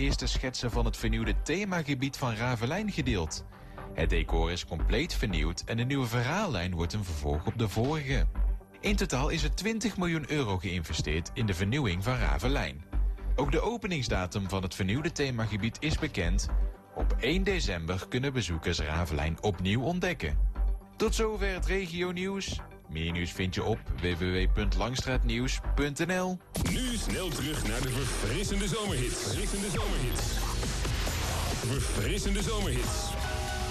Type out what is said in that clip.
eerste schetsen van het vernieuwde themagebied van Ravelijn gedeeld. Het decor is compleet vernieuwd en de nieuwe verhaallijn wordt een vervolg op de vorige. In totaal is er 20 miljoen euro geïnvesteerd in de vernieuwing van Ravelijn. Ook de openingsdatum van het vernieuwde themagebied is bekend. Op 1 december kunnen bezoekers Ravelijn opnieuw ontdekken. Tot zover het regio-nieuws. Meer nieuws vind je op www.langstraatnieuws.nl. Nu snel terug naar de verfrissende zomerhits. Verfrissende zomerhits.